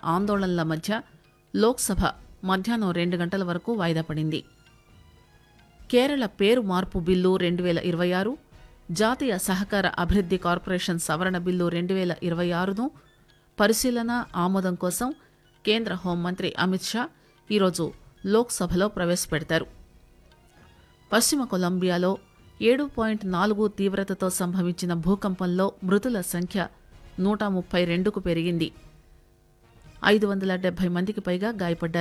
ఆందోళనల మధ్య లోక్సభ మధ్యాహ్నం 2 గంటల వరకు వాయిదా పడింది. కేరళ పేరు మార్పు బిల్లు 2026, జాతీయ సహకార అభివృద్ది కార్పొరేషన్ సవరణ బిల్లు 2026ను పరిశీలన ఆమోదం కోసం కేంద్ర హోంమంత్రి అమిత్ షా ఈరోజు లోక్సభలో ప్రవేశపెడతారు. పశ్చిమ కొలంబియాలో 7.4 తీవ్రతతో సంభవించిన భూకంపంలో మృతుల సంఖ్య 132కు పెరిగింది. 570 మందికి పైగా గాయపడ్డారు.